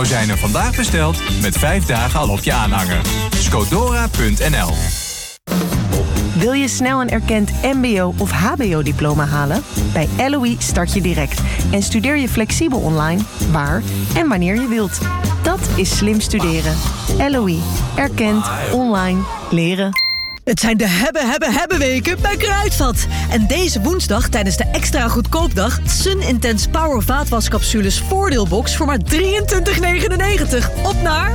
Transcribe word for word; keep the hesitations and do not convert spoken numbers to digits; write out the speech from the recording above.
Kozijnen vandaag besteld, met vijf dagen al op je aanhanger. Scodora punt n l. Wil je snel een erkend mbo of hbo-diploma halen? Bij L O I start je direct en studeer je flexibel online, waar en wanneer je wilt. Dat is slim studeren. L O I. Erkend, online, leren. Het zijn de hebben, hebben, hebben weken bij Kruidvat. En deze woensdag tijdens de extra goedkoopdag Sun Intense Power vaatwascapsules voordeelbox voor maar drieëntwintig negenennegentig. Op naar